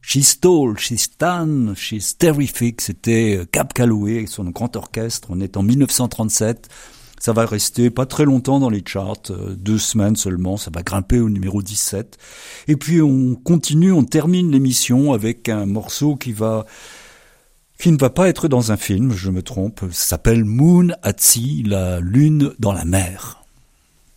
She's tall, she's tan, she's terrific. C'était Cab Calloway et son grand orchestre. On est en 1937. Ça va rester pas très longtemps dans les charts, 2 semaines seulement, ça va grimper au numéro 17. Et puis on continue, on termine l'émission avec un morceau qui ne va pas être dans un film, je me trompe, ça s'appelle Moon at Sea, la lune dans la mer.